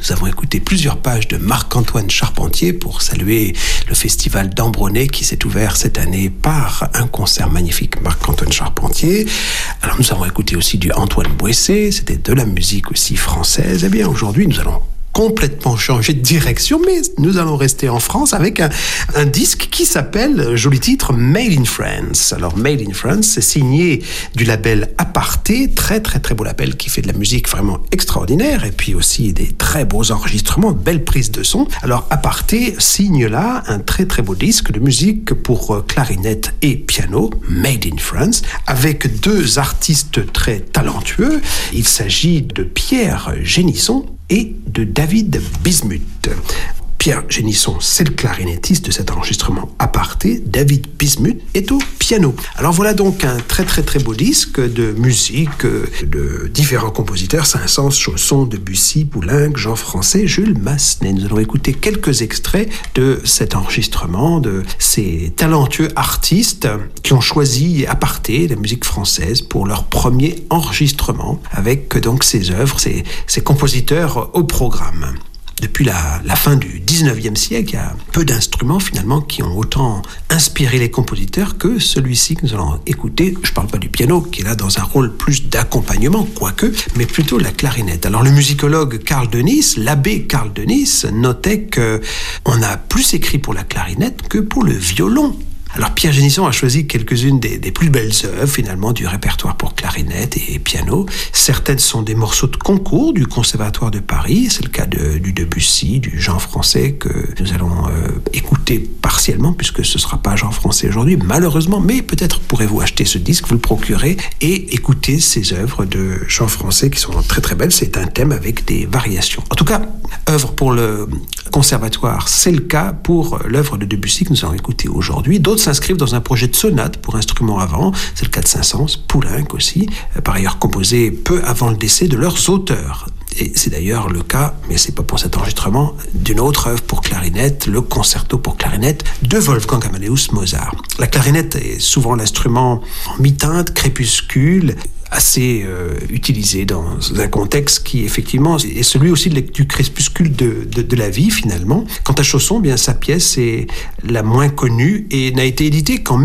Nous avons écouté plusieurs pages de Marc-Antoine Charpentier pour saluer le festival d'Ambronay qui s'est ouvert cette année par un concert magnifique, Marc-Antoine Charpentier. Alors nous avons écouté aussi du Antoine Boissé, c'était de la musique aussi française. Eh bien aujourd'hui nous allons complètement changer de direction, mais nous allons rester en France avec un disque qui s'appelle, joli titre, Made in France. Alors Made in France, c'est signé du label Aparté, très beau label qui fait de la musique vraiment extraordinaire et puis aussi des très beaux enregistrements, belles prises de son. Alors Aparté signe là un très beau disque de musique pour clarinette et piano, Made in France, avec deux artistes très talentueux. Il s'agit de Pierre Génisson et de David Bismuth. Pierre Génisson, c'est le clarinettiste de cet enregistrement Aparté. David Bismuth est au piano. Alors voilà donc un très beau disque de musique de différents compositeurs, Saint-Saëns, Chausson, Debussy, Poulenc, Jean Français, Jules Massenet. Nous allons écouter quelques extraits de cet enregistrement de ces talentueux artistes qui ont choisi Aparté, la musique française, pour leur premier enregistrement avec donc ces œuvres, ces compositeurs au programme. Depuis la fin du 19e siècle, il y a peu d'instruments finalement qui ont autant inspiré les compositeurs que celui-ci que nous allons écouter. Je ne parle pas du piano qui est là dans un rôle plus d'accompagnement, quoique, mais plutôt la clarinette. Alors le musicologue Carl Denis, l'abbé Carl Denis, notait qu'on a plus écrit pour la clarinette que pour le violon. Alors Pierre Génisson a choisi quelques-unes des plus belles œuvres finalement du répertoire pour clarinette et piano. Certaines sont des morceaux de concours du Conservatoire de Paris, c'est le cas du Debussy, du Jean Français que nous allons écouter partiellement puisque ce ne sera pas Jean Français aujourd'hui malheureusement, mais peut-être pourrez-vous acheter ce disque, vous le procurez et écouter ces œuvres de Jean Français qui sont très belles. C'est un thème avec des variations. En tout cas, œuvre pour le Conservatoire, c'est le cas pour l'œuvre de Debussy que nous allons écouter aujourd'hui. D'autres s'inscrivent dans un projet de sonate pour instruments à vent, c'est le cas de Saint-Saëns, Poulenc aussi, par ailleurs composé peu avant le décès de leurs auteurs. Et c'est d'ailleurs le cas, mais c'est pas pour cet enregistrement, d'une autre œuvre pour clarinette, le concerto pour clarinette de Wolfgang Amadeus Mozart. La clarinette est souvent l'instrument en mi-teinte, crépuscule, assez utilisé dans un contexte qui effectivement est celui aussi du crépuscule de la vie finalement. Quant à Chausson, bien sa pièce est la moins connue et n'a été éditée qu'en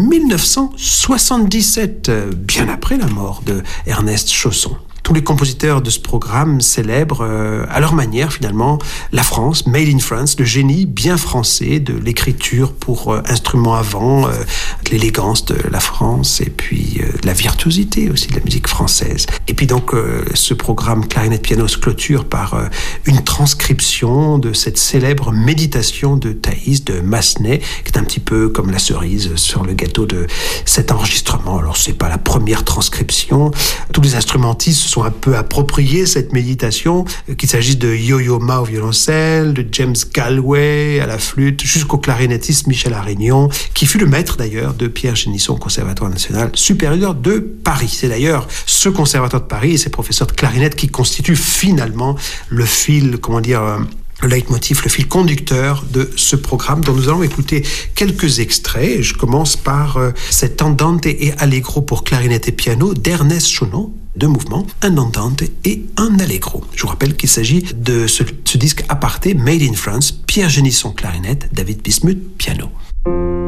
1977, bien après la mort de Ernest Chausson. Tous les compositeurs de ce programme célèbrent à leur manière finalement la France, Made in France, le génie bien français de l'écriture pour instruments à vent, l'élégance de la France et puis la virtuosité aussi de la musique française. Et puis donc ce programme clarinette piano se clôture par une transcription de cette célèbre méditation de Thaïs de Massenet, qui est un petit peu comme la cerise sur le gâteau de cet enregistrement. Alors c'est pas la première transcription, tous les instrumentistes se sont un peu appropriés cette méditation, qu'il s'agisse de Yo-Yo Ma au violoncelle, de James Galway à la flûte, jusqu'au clarinettiste Michel Arignon, qui fut le maître d'ailleurs de Pierre Génisson au Conservatoire national supérieur de Paris. C'est d'ailleurs ce Conservatoire de Paris et ses professeurs de clarinette qui constituent finalement le fil, le leitmotiv, le fil conducteur de ce programme dont nous allons écouter quelques extraits. Je commence par cet Andante et Allegro pour clarinette et piano d'Ernest Chausson, deux mouvements, un Andante et un Allegro. Je vous rappelle qu'il s'agit de ce disque Aparté, Made in France, Pierre Génisson clarinette, David Bismuth piano.